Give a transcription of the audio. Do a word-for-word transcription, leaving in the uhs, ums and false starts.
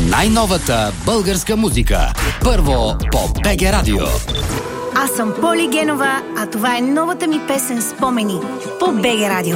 Най-новата българска музика. Първо по БГ Радио. Аз съм Поли Генова, а това е новата ми песен "Спомени" по БГ Радио.